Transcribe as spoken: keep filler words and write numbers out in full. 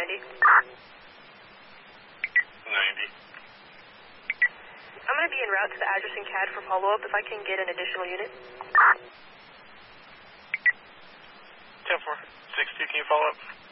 ninety. ninety. I'm going to be en route to the address in C A D for follow-up if I can get an additional unit. ten four. six two, can you follow up?